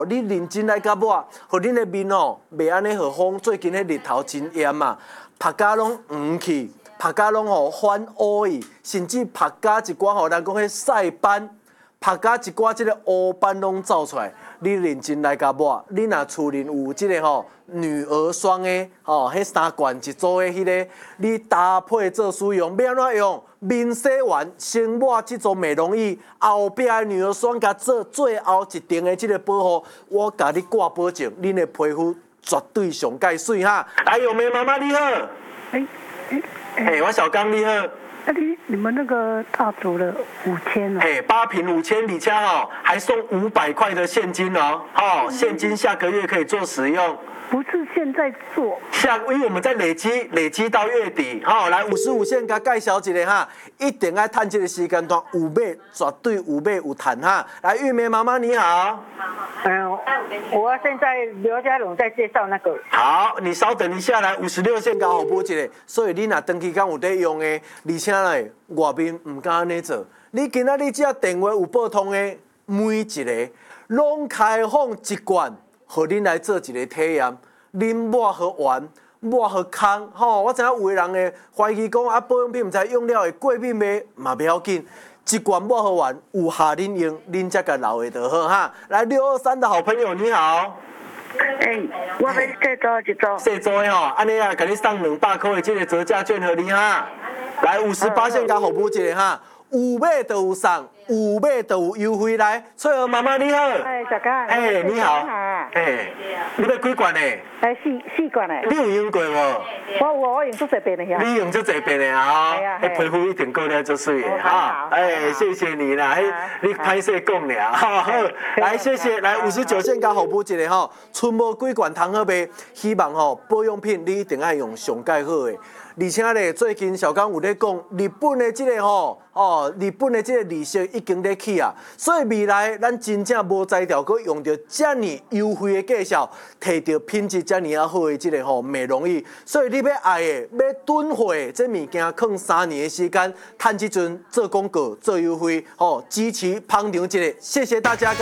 你认真来甲我，互恁的面哦，袂安尼互风。最近迄日头真炎嘛，晒甲拢黄去，晒甲拢反乌去，甚至晒甲一寡人讲迄晒斑，晒甲一寡即个乌斑拢走出来。你认真来甲我，你若厝里有即个女儿霜的迄3罐一组的迄个，你搭配做使用，要安怎用？面洗完先抹这种美容液，后壁的女儿霜甲做最后一定的这个保护，我甲你挂保证，恁的皮肤绝对上介水哈！来，有梅妈妈你好，我小刚你好。 你们那个大足了5000了 ，8瓶5000里加还送500块的现金哦，现金下个月可以做使用。 不是现在做， 因为我们在累积到月底，来55线甲介绍一下哈，一定要趁这个时间段有买，绝对有买有赚哈。来，玉梅妈妈你好， 我现在刘家龙在介绍那个。 好，你稍等一下，来56线甲互补一下，所以你若长期敢有在用的，而且呢外面唔敢安尼做，你今仔日只电话有拨通的，每一个拢开放一罐。互恁来做一个体验，恁抹好完，抹好空，我知影有的人会怀疑讲保养品毋知用了会过敏袂，嘛袂要紧，一罐抹好完，有下恁用，恁才甲留下就好哈。来623的好朋友你好， 我要再做一组， 细组的安尼啊，甲你送200块的这个折价券给你哈。来58线甲互补一下哈。有买就有送，有买就有优惠。来，翠娥妈妈你好， 小刚， 你好，你要几罐呢？ 四罐呢。 你有用过无？ 我用足侪遍的呀。 你用足侪遍的啊？皮肤一定够了足水的哈。谢谢你啦，你歹势讲了，好，来谢谢，来59线甲互补一下剩无几罐通好卖，希望保养品你一定要用上介好的。而且咧，最近小刚有咧讲，日本的这个日本的这个利息已经咧起啊，所以未来咱真正无才调，佮用到这么优惠的价效，摕到品质这么好的这个美容液，所以你要爱的，要囤货的，这物件放3年的时间，趁这阵做广告做优惠，支持捧场一下，谢谢大家。